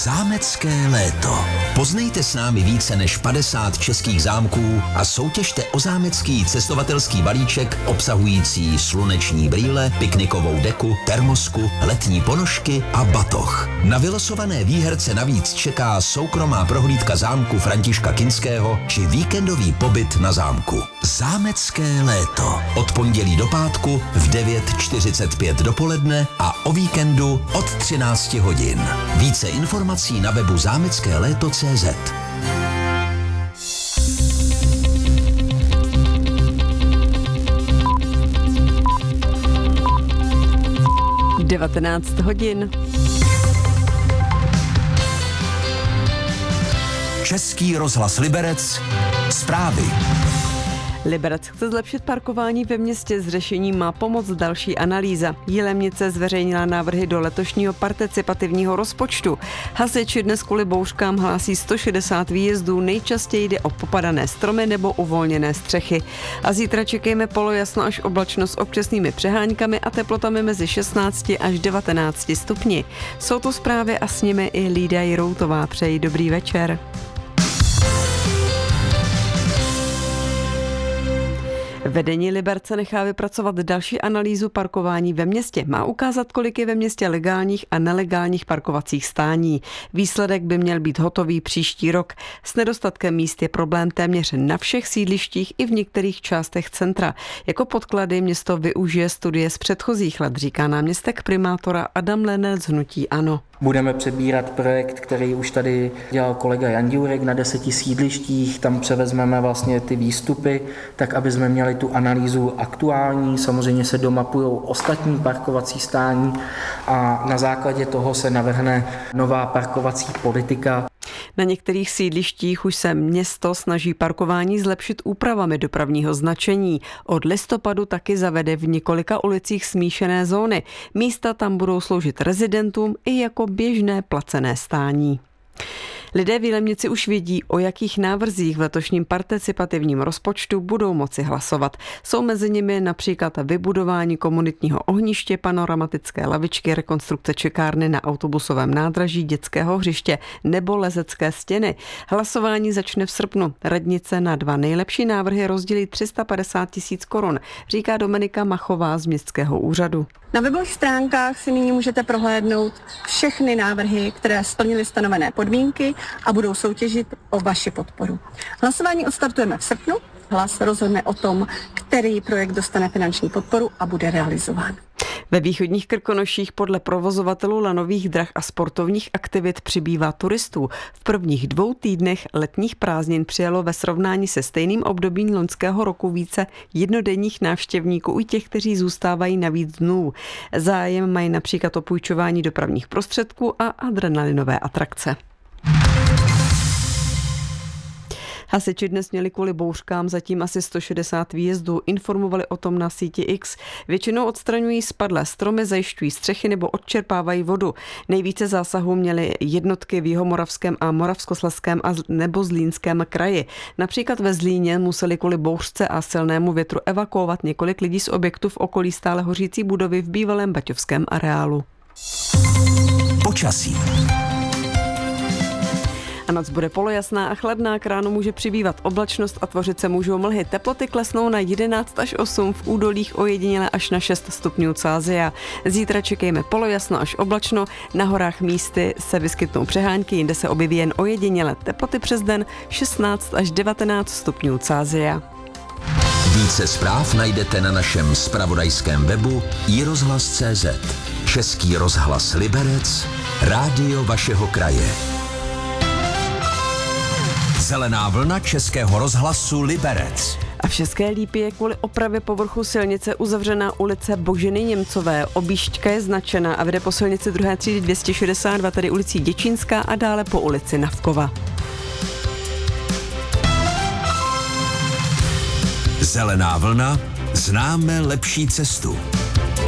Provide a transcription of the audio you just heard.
Zámecké léto. Poznejte s námi více než 50 českých zámků a soutěžte o zámecký cestovatelský balíček obsahující sluneční brýle, piknikovou deku, termosku, letní ponožky a batoh. Na vylosované výherce navíc čeká soukromá prohlídka zámku Františka Kinského či víkendový pobyt na zámku. Zámecké léto. Od pondělí do pátku v 9:45 dopoledne a o víkendu od 13 hodin. Více informací na webu zámeckéléto.cz. Devatenáct hodin. Český rozhlas Liberec. Zprávy. Liberec chce zlepšit parkování ve městě, s řešením má pomoct další analýza. Jilemnice zveřejnila návrhy do letošního participativního rozpočtu. Hasiči dnes kvůli bouřkám hlásí 160 výjezdů, nejčastěji jde o popadané stromy nebo uvolněné střechy. A zítra čekejme polojasno až oblačno s občasnými přeháňkami a teplotami mezi 16 až 19 stupni. Jsou tu zprávy a s nimi i Lída Jiroutová. Přeji dobrý večer. Vedení Liberce nechá vypracovat další analýzu parkování ve městě. Má ukázat, kolik je ve městě legálních a nelegálních parkovacích stání. Výsledek by měl být hotový příští rok. S nedostatkem míst je problém téměř na všech sídlištích i v některých částech centra. Jako podklady město využije studie z předchozích let, říká náměstek primátora Adam Lenel z hnutí ANO. Budeme přebírat projekt, který už tady dělal kolega Jan Ďurek na 10 sídlištích. Tam převezmeme vlastně ty výstupy, tak aby jsme měli tu analýzu aktuální. Samozřejmě se domapujou ostatní parkovací stání a na základě toho se navrhne nová parkovací politika. Na některých sídlištích už se město snaží parkování zlepšit úpravami dopravního značení. Od listopadu taky zavede v několika ulicích smíšené zóny. Místa tam budou sloužit rezidentům i jako běžné placené stání. Lidé v Jilemnici už vědí, o jakých návrzích v letošním participativním rozpočtu budou moci hlasovat. Jsou mezi nimi například vybudování komunitního ohniště, panoramatické lavičky, rekonstrukce čekárny na autobusovém nádraží, dětského hřiště nebo lezecké stěny. Hlasování začne v srpnu. Radnice na 2 nejlepší návrhy rozdělí 350 000 korun, říká Dominika Machová z městského úřadu. Na webových stránkách si nyní můžete prohlédnout všechny návrhy, které splnily stanovené podmínky a budou soutěžit o vaši podporu. Hlasování odstartujeme v srpnu. Hlas rozhodne o tom, který projekt dostane finanční podporu a bude realizován. Ve východních Krkonoších podle provozovatelů lanových drah a sportovních aktivit přibývá turistů. V prvních 2 týdnech letních prázdnin přijelo ve srovnání se stejným obdobím loňského roku více jednodenních návštěvníků i těch, kteří zůstávají na víc dnů. Zájem mají například o půjčování dopravních prostředků a adrenalinové atrakce. Hasiči dnes měli kvůli bouřkám zatím asi 160 výjezdů, informovali o tom na síti X. Většinou odstraňují spadlé stromy, zajišťují střechy nebo odčerpávají vodu. Nejvíce zásahů měly jednotky v Jihomoravském a Moravskoslezském nebo Zlínském kraji. Například ve Zlíně museli kvůli bouřce a silnému větru evakuovat několik lidí z objektu v okolí stále hořící budovy v bývalém baťovském areálu. Počasí. A noc bude polojasná a chladná, k ránu může přibývat oblačnost a tvořit se můžou mlhy. Teploty klesnou na 11 až 8, v údolích ojediněle až na 6 stupňů Celsia. Zítra čekejme polojasno až oblačno, na horách místy se vyskytnou přehánky, jinde se objeví jen ojediněle. Teploty přes den 16 až 19 stupňů Celsia. Více zpráv najdete na našem zpravodajském webu iRozhlas.cz. Český rozhlas Liberec, rádio vašeho kraje. Zelená vlna Českého rozhlasu Liberec. A v České Lípě je kvůli opravě povrchu silnice uzavřená ulice Boženy Němcové. Objížďka je značená a vede po silnici 2. třídy 262, tedy ulicí Děčínská a dále po ulici Navkova. Zelená vlna, známe lepší cestu.